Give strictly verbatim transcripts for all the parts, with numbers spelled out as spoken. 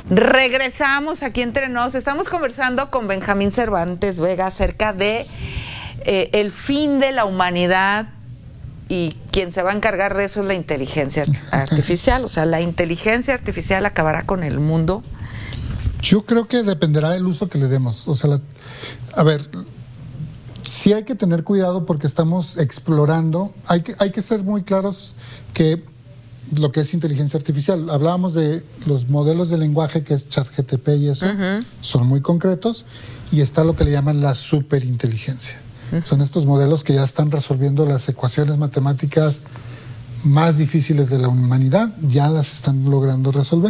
Regresamos aquí entre nos. Estamos conversando con Benjamín Cervantes Vega acerca de eh, el fin de la humanidad, y quien se va a encargar de eso es la inteligencia artificial. O sea, la inteligencia artificial acabará con el mundo. Yo creo que dependerá del uso que le demos. O sea, la, a ver, sí hay que tener cuidado porque estamos explorando. Hay que, hay que ser muy claros que lo que es inteligencia artificial. Hablábamos de los modelos de lenguaje, que es ChatGPT y eso, uh-huh. son muy concretos, y está lo que le llaman la superinteligencia. Uh-huh. Son estos modelos que ya están resolviendo las ecuaciones matemáticas más difíciles de la humanidad, ya las están logrando resolver.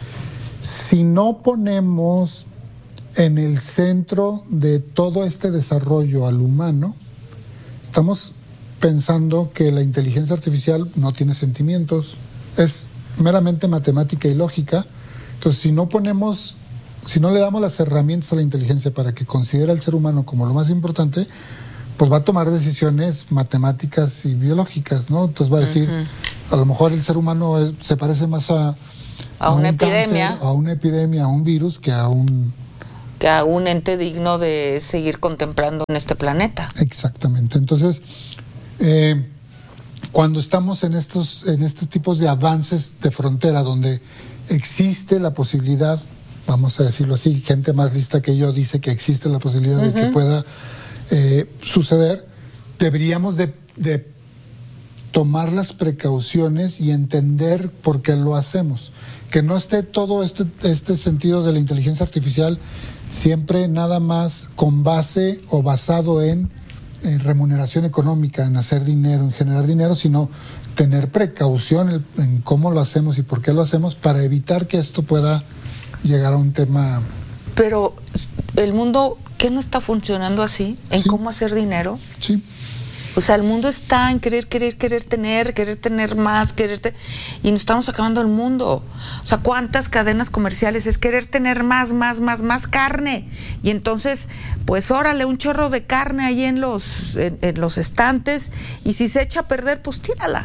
Si no ponemos en el centro de todo este desarrollo al humano, estamos pensando que la inteligencia artificial no tiene sentimientos, es meramente matemática y lógica. Entonces, si no ponemos, si no le damos las herramientas a la inteligencia para que considere al ser humano como lo más importante, pues va a tomar decisiones matemáticas y biológicas, ¿no? Entonces va a decir, uh-huh. a lo mejor el ser humano es, se parece más a, a, a una un epidemia, cáncer, a una epidemia, a un virus, que a un que a un ente digno de seguir contemplando en este planeta. Exactamente. Entonces, Eh, cuando estamos en estos, en estos tipos de avances de frontera donde existe la posibilidad, vamos a decirlo así, gente más lista que yo dice que existe la posibilidad uh-huh. de que pueda eh, suceder, deberíamos de, de tomar las precauciones y entender por qué lo hacemos. Que no esté todo este, este sentido de la inteligencia artificial siempre nada más con base o basado en en remuneración económica, en hacer dinero, en generar dinero, sino tener precaución en, en cómo lo hacemos y por qué lo hacemos para evitar que esto pueda llegar a un tema. Pero el mundo, ¿qué no está funcionando así? ¿En sí. cómo hacer dinero? Sí. O sea, el mundo está en querer, querer, querer tener, querer tener más, querer te... y nos estamos acabando el mundo. O sea, ¿cuántas cadenas comerciales es querer tener más, más, más, más carne? Y entonces, pues órale, un chorro de carne ahí en los, en, en los estantes, y si se echa a perder, pues tírala.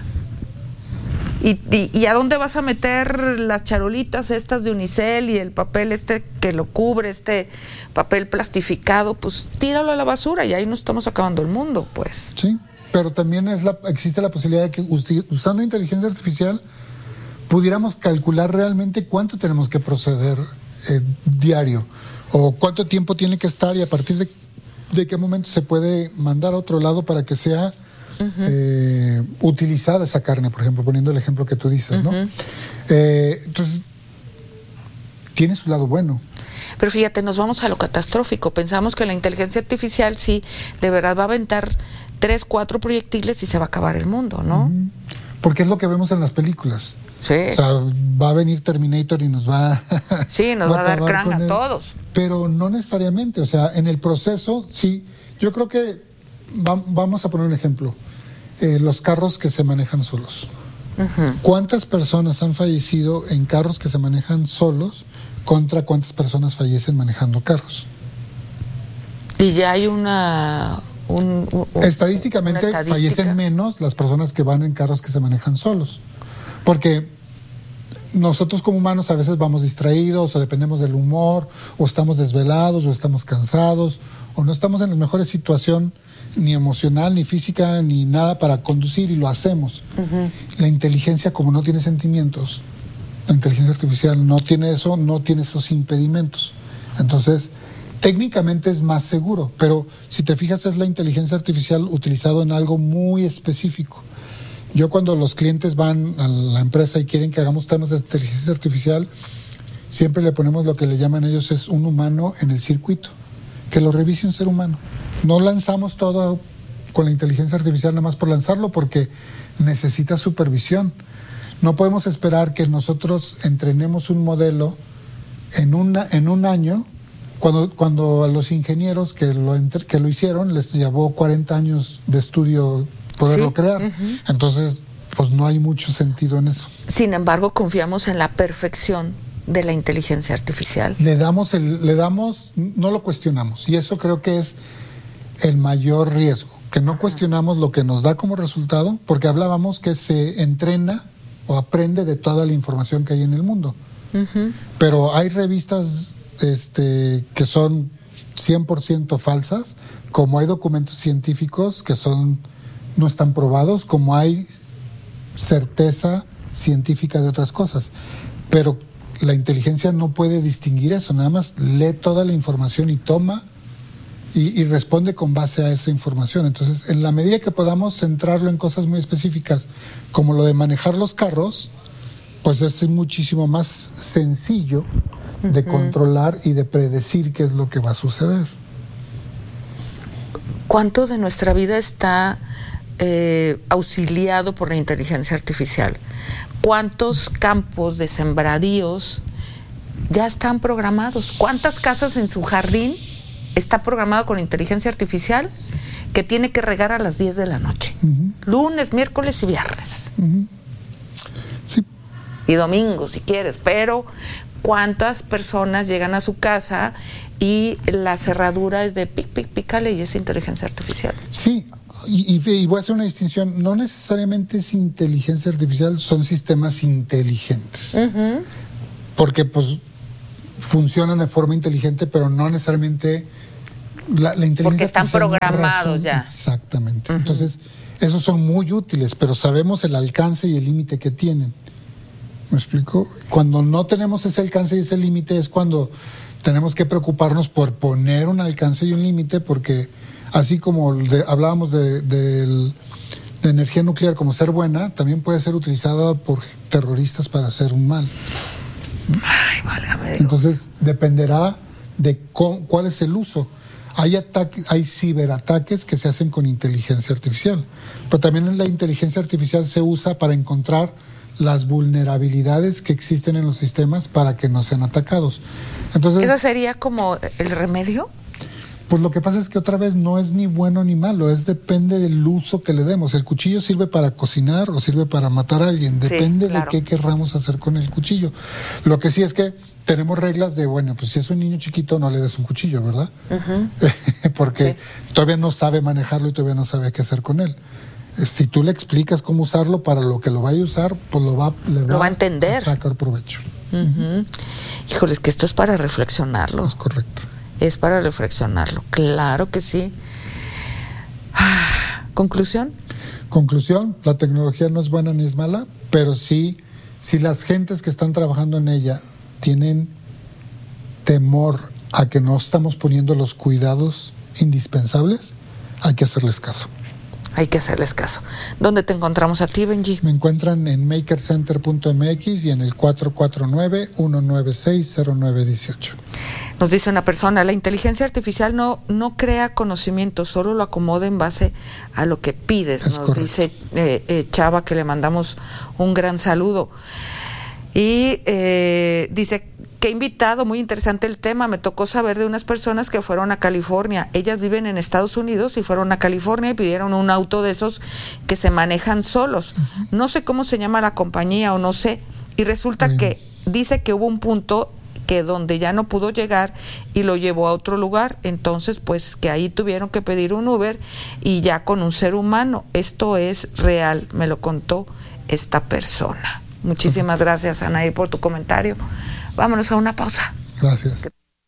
¿Y, y, ¿Y a dónde vas a meter las charolitas estas de unicel y el papel este que lo cubre, este papel plastificado? Pues tíralo a la basura, y ahí nos estamos acabando el mundo, pues. Sí, pero también es la, existe la posibilidad de que usando inteligencia artificial pudiéramos calcular realmente cuánto tenemos que proceder eh, diario, o cuánto tiempo tiene que estar, y a partir de, de qué momento se puede mandar a otro lado para que sea Uh-huh. Eh, utilizada esa carne, por ejemplo, poniendo el ejemplo que tú dices, ¿no? Uh-huh. Eh, entonces, tiene su lado bueno. Pero fíjate, nos vamos a lo catastrófico. Pensamos que la inteligencia artificial sí, de verdad va a aventar tres, cuatro proyectiles y se va a acabar el mundo, ¿no? Uh-huh. Porque es lo que vemos en las películas. Sí. O sea, va a venir Terminator y nos va a... Sí, nos va, va a dar crán a todos. Pero no necesariamente, o sea, en el proceso, sí. Yo creo que vamos a poner un ejemplo, eh, los carros que se manejan solos. Uh-huh. ¿Cuántas personas han fallecido en carros que se manejan solos contra cuántas personas fallecen manejando carros? Y ya hay una... Un, un, Estadísticamente una estadística. Fallecen menos las personas que van en carros que se manejan solos, porque nosotros como humanos a veces vamos distraídos, o dependemos del humor, o estamos desvelados, o estamos cansados, o no estamos en la mejor situación ni emocional, ni física, ni nada para conducir, y lo hacemos. Uh-huh. La inteligencia, como no tiene sentimientos, la inteligencia artificial no tiene eso, no tiene esos impedimentos. Entonces, técnicamente es más seguro, pero si te fijas, es la inteligencia artificial utilizado en algo muy específico. Yo, cuando los clientes van a la empresa y quieren que hagamos temas de inteligencia artificial, siempre le ponemos lo que le llaman ellos es un humano en el circuito, que lo revise un ser humano. No lanzamos todo con la inteligencia artificial nada más por lanzarlo, porque necesita supervisión. No podemos esperar que nosotros entrenemos un modelo en, una, en un año, cuando, cuando a los ingenieros que lo, que lo hicieron les llevó cuarenta años de estudio poderlo ¿Sí? crear. Uh-huh. Entonces, pues no hay mucho sentido en eso. Sin embargo, confiamos en la perfección de la inteligencia artificial. Le damos, el, le damos, no lo cuestionamos, y eso creo que es el mayor riesgo, que no cuestionamos lo que nos da como resultado, porque hablábamos que se entrena o aprende de toda la información que hay en el mundo. Uh-huh. Pero hay revistas este, que son cien por ciento falsas, como hay documentos científicos que son no están probados, como hay certeza científica de otras cosas. Pero la inteligencia no puede distinguir eso, nada más lee toda la información y toma y, y responde con base a esa información. Entonces, en la medida que podamos centrarlo en cosas muy específicas, como lo de manejar los carros, pues es muchísimo más sencillo de uh-huh. controlar y de predecir qué es lo que va a suceder. ¿Cuánto de nuestra vida está eh, auxiliado por la inteligencia artificial? ¿Cuántos campos de sembradíos ya están programados? ¿Cuántas casas en su jardín está programado con inteligencia artificial que tiene que regar a las diez de la noche? Uh-huh. Lunes, miércoles y viernes. Uh-huh. Sí. Y domingo, si quieres, pero ¿cuántas personas llegan a su casa y la cerradura es de pic, pic, pícale y es inteligencia artificial? Sí, y, y, y voy a hacer una distinción. No necesariamente es inteligencia artificial, son sistemas inteligentes. Uh-huh. Porque pues funcionan de forma inteligente, pero no necesariamente la, la inteligencia porque están artificial programados no ya. Exactamente. Uh-huh. Entonces, esos son muy útiles, pero sabemos el alcance y el límite que tienen. ¿Me explico? Cuando no tenemos ese alcance y ese límite es cuando tenemos que preocuparnos por poner un alcance y un límite, porque así como de, hablábamos de, de, de energía nuclear como ser buena, también puede ser utilizada por terroristas para hacer un mal. Ay, válgame Dios. Entonces dependerá de con, cuál es el uso. Hay ataques, hay ciberataques que se hacen con inteligencia artificial, pero también la inteligencia artificial se usa para encontrar las vulnerabilidades que existen en los sistemas para que no sean atacados. Entonces, ¿eso sería como el remedio? Pues lo que pasa es que otra vez no es ni bueno ni malo, es depende del uso que le demos. El cuchillo sirve para cocinar o sirve para matar a alguien, depende sí, claro. de qué querramos hacer con el cuchillo. Lo que sí es que tenemos reglas de, bueno, pues si es un niño chiquito no le des un cuchillo, ¿verdad? Uh-huh. Porque sí. todavía no sabe manejarlo y todavía no sabe qué hacer con él. Si tú le explicas cómo usarlo para lo que lo vaya a usar, pues lo va, le va, lo va a entender. A sacar provecho. Uh-huh. Uh-huh. Híjoles, que esto es para reflexionarlo. Es correcto. Es para reflexionarlo, claro que sí. Ah, ¿conclusión? Conclusión, la tecnología no es buena ni es mala, pero sí, si las gentes que están trabajando en ella tienen temor a que no estamos poniendo los cuidados indispensables, hay que hacerles caso. Hay que hacerles caso. ¿Dónde te encontramos a ti, Benji? Me encuentran en maker center punto m x y en el cuatro cuatro nueve, uno nueve seis, cero nueve uno ocho. Nos dice una persona, la inteligencia artificial no, no crea conocimiento, solo lo acomoda en base a lo que pides. Es Nos correcto. dice eh, eh, Chava, que le mandamos un gran saludo. Y eh, dice, qué invitado, muy interesante el tema. Me tocó saber de unas personas que fueron a California. Ellas viven en Estados Unidos y fueron a California y pidieron un auto de esos que se manejan solos. Uh-huh. No sé cómo se llama la compañía o no sé. Y resulta Bien. que dice que hubo un punto que donde ya no pudo llegar y lo llevó a otro lugar. Entonces, pues que ahí tuvieron que pedir un Uber y ya con un ser humano. Esto es real, me lo contó esta persona. Muchísimas uh-huh. gracias, Anaí, por tu comentario. Vámonos a una pausa. Gracias.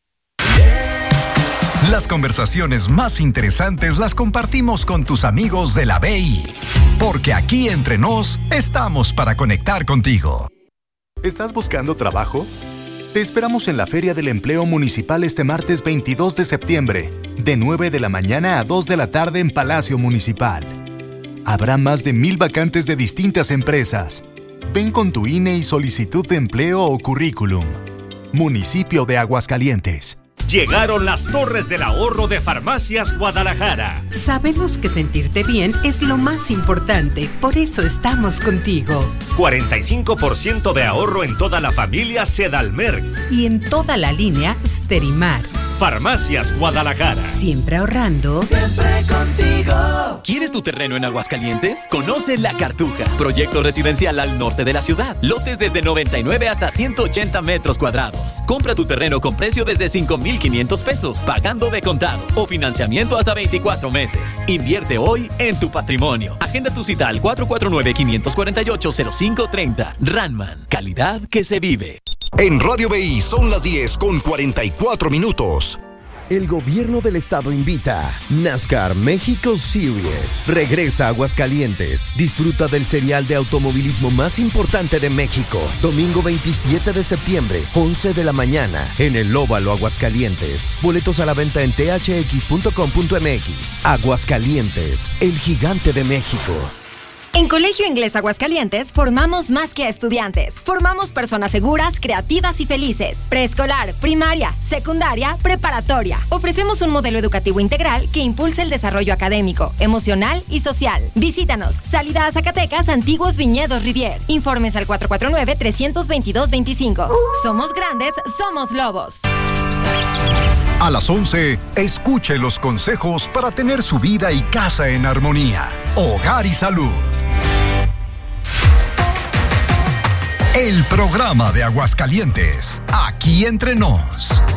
Las conversaciones más interesantes las compartimos con tus amigos de la B I, porque aquí entre nos estamos para conectar contigo. ¿Estás buscando trabajo? Te esperamos en la Feria del Empleo Municipal este martes veintidós de septiembre, de nueve de la mañana a dos de la tarde en Palacio Municipal. Habrá más de mil vacantes de distintas empresas. Ven con tu I N E y solicitud de empleo o currículum. Municipio de Aguascalientes. Llegaron las Torres del Ahorro de Farmacias Guadalajara. Sabemos que sentirte bien es lo más importante, por eso estamos contigo. cuarenta y cinco por ciento de ahorro en toda la familia Sedalmerc. Y en toda la línea Sterimar. Farmacias Guadalajara. Siempre ahorrando. Siempre contigo. ¿Quieres tu terreno en Aguascalientes? Conoce La Cartuja, proyecto residencial al norte de la ciudad. Lotes desde noventa y nueve hasta ciento ochenta metros cuadrados. Compra tu terreno con precio desde cinco mil quinientos pesos, pagando de contado o financiamiento hasta veinticuatro meses. Invierte hoy en tu patrimonio. Agenda tu cita al cuatro cuatro nueve, cinco cuatro ocho, cero cinco tres cero. Ranman, calidad que se vive. En Radio B I son las diez con cuarenta y cuatro minutos. El gobierno del estado invita. NASCAR México Series regresa a Aguascalientes. Disfruta del serial de automovilismo más importante de México. Domingo veintisiete de septiembre, once de la mañana, en el Óvalo Aguascalientes. Boletos a la venta en t h x punto com punto m x. Aguascalientes, el gigante de México. En Colegio Inglés Aguascalientes formamos más que a estudiantes. Formamos personas seguras, creativas y felices. Preescolar, primaria, secundaria, preparatoria. Ofrecemos un modelo educativo integral que impulsa el desarrollo académico, emocional y social. Visítanos. Salida a Zacatecas, Antiguos Viñedos Rivier. Informes al cuatro cuatro nueve, tres dos dos, dos cinco. Somos grandes, somos lobos. A las once, escuche los consejos para tener su vida y casa en armonía. Hogar y Salud. El programa de Aguascalientes, aquí entre nos.